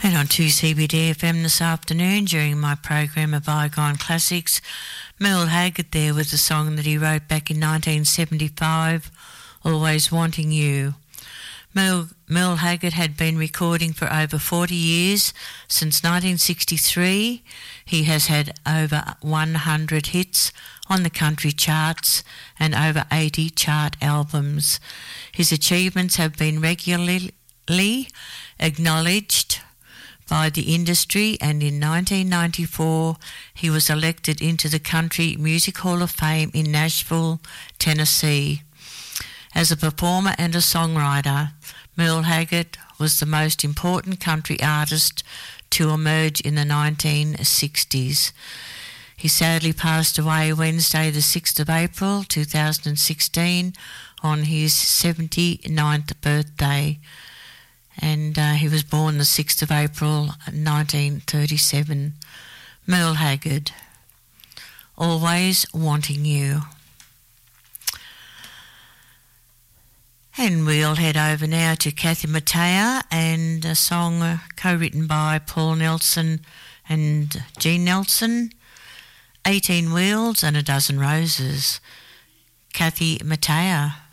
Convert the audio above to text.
And on 2CBD FM this afternoon, during my program of Bygone Classics, Merle Haggard there with a song that he wrote back in 1975, Always Wanting You. Merle Haggard had been recording for over 40 years. Since 1963, he has had over 100 hits on the country charts and over 80 chart albums. His achievements have been regularly acknowledged by the industry, and in 1994 he was elected into the Country Music Hall of Fame in Nashville, Tennessee. As a performer and a songwriter, Merle Haggard was the most important country artist to emerge in the 1960s. He sadly passed away Wednesday the 6th of April 2016 on his 79th birthday. And he was born the 6th of April 1937. Merle Haggard, Always Wanting You. And we'll head over now to Kathy Mattea and a song co-written by Paul Nelson and Gene Nelson, 18 Wheels and a Dozen Roses. Kathy Mattea.